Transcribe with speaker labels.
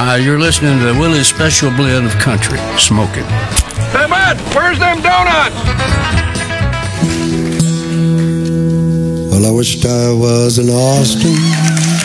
Speaker 1: You're listening to Willie's Special Blend of Country, Smoking.
Speaker 2: Hey, Matt, where's them donuts?
Speaker 3: Well, I wished I was in Austin